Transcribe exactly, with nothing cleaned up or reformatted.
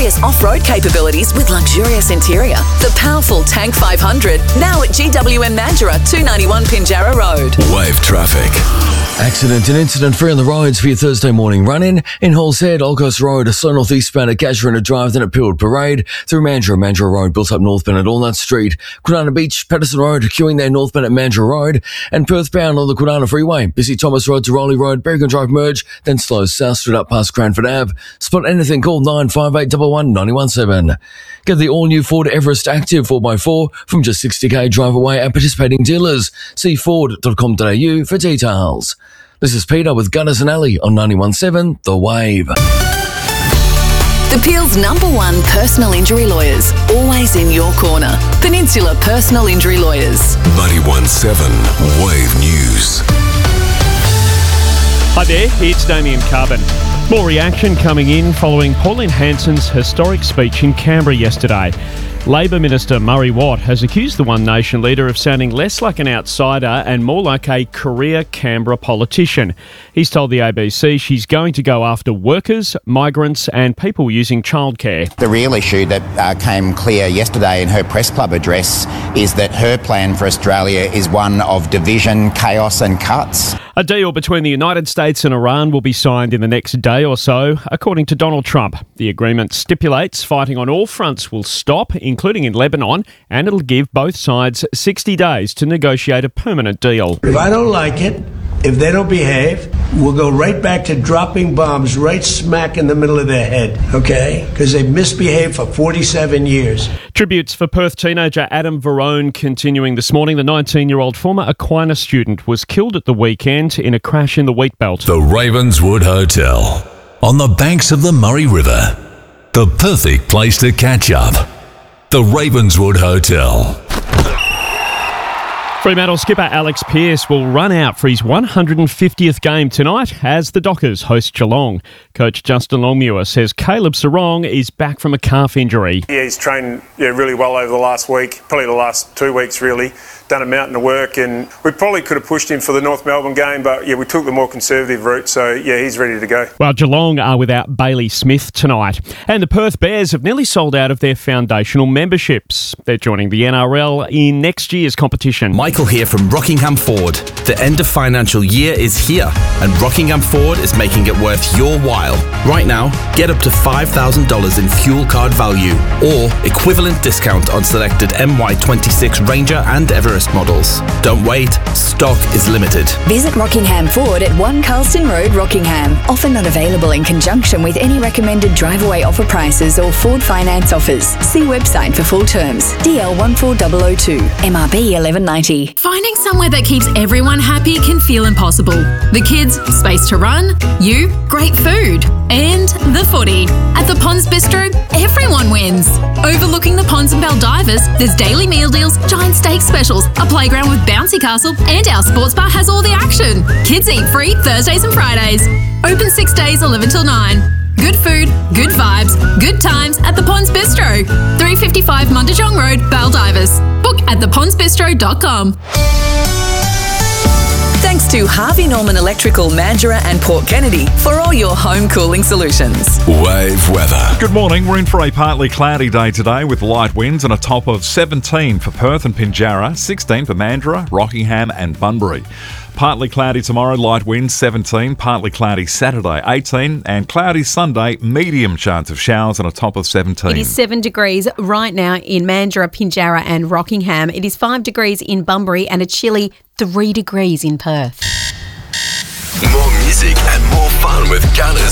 Serious off-road capabilities with luxurious interior. The powerful Tank five hundred, now at G W M Mandurah, two ninety-one Pinjarra Road. Wave traffic. Accident and incident free on the roads for your Thursday morning run-in. In Halshead, Old Coast Road, slow north eastbound at Casuarina Drive, then at Pillwood Parade. Through Mandurah, Mandurah Road, built up northbound at Walnut Street. Kwinana Beach, Patterson Road, queuing there northbound at Mandurah Road. And Perth bound on the Kwinana Freeway. Busy Thomas Road to Rowley Road, Berrigan Drive merge, then slow South Street up past Cranford Ave. Spot anything, call nine five eight one one, nine one seven. Get the all-new Ford Everest Active four by four from just sixty k drive away at participating dealers. See ford dot com dot a u for details. This is Peter with Gunners and Alley on ninety-one point seven The Wave. The Peel's number one personal injury lawyers, always in your corner. Peninsula Personal Injury Lawyers. ninety-one point seven Wave News. Hi there, it's Damien Carbon. More reaction coming in following Pauline Hanson's historic speech in Canberra yesterday. Labor Minister Murray Watt has accused the One Nation leader of sounding less like an outsider and more like a career Canberra politician. He's told the A B C she's going to go after workers, migrants and people using childcare. The real issue that uh, came clear yesterday in her press club address is that her plan for Australia is one of division, chaos and cuts. A deal between the United States and Iran will be signed in the next day or so, according to Donald Trump. The agreement stipulates fighting on all fronts will stop, including in Lebanon, and it'll give both sides sixty days to negotiate a permanent deal. If I don't like it, if they don't behave, we'll go right back to dropping bombs right smack in the middle of their head, okay? Because they've misbehaved for forty-seven years. Tributes for Perth teenager Adam Verone continuing this morning. The nineteen-year-old former Aquinas student was killed at the weekend in a crash in the Wheatbelt. The Ravenswood Hotel on the banks of the Murray River. The perfect place to catch up. The Ravenswood Hotel. Fremantle skipper Alex Pearce will run out for his one hundred fiftieth game tonight as the Dockers host Geelong. Coach Justin Longmuir says Caleb Sarong is back from a calf injury. Yeah, he's trained yeah, really well over the last week, probably the last two weeks really. Done a mountain of work, and we probably could have pushed him for the North Melbourne game, but yeah, we took the more conservative route, so yeah, he's ready to go. Well, Geelong are without Bailey Smith tonight, and the Perth Bears have nearly sold out of their foundational memberships. They're joining the N R L in next year's competition. Michael here from Rockingham Ford. The end of financial year is here, and Rockingham Ford is making it worth your while. Right now, get up to five thousand dollars in fuel card value, or equivalent discount on selected M Y twenty-six Ranger and Everest models. Don't wait, stock is limited. Visit Rockingham Ford at one Carlston Road, Rockingham. Offer not available in conjunction with any recommended drive-away offer prices or Ford finance offers. See website for full terms. D L one four zero zero two, M R B eleven ninety. Finding somewhere that keeps everyone happy can feel impossible. The kids, space to run, you, great food, and the footy. At the Ponds Bistro, everyone wins. Overlooking the ponds and Baldivers, there's daily meal deals, giant steak specials, a playground with bouncy castle, and our sports bar has all the action. Kids eat free Thursdays and Fridays. Open six days, eleven till nine. Good food, good vibes, good times at the Ponds Bistro. three fifty-five Mundajong Road, Baldivers. Book at the ponds bistro dot com. Thanks to Harvey Norman Electrical, Mandurah and Port Kennedy for all your home cooling solutions. Wave weather. Good morning. We're in for a partly cloudy day today with light winds and a top of seventeen for Perth and Pinjarra, sixteen for Mandurah, Rockingham and Bunbury. Partly cloudy tomorrow, light winds, seventeen. Partly cloudy Saturday, eighteen. And cloudy Sunday, medium chance of showers and a top of seventeen. It is seven degrees right now in Mandurah, Pinjarra and Rockingham. It is five degrees in Bunbury and a chilly three degrees in Perth. More music and more fun with Gunners.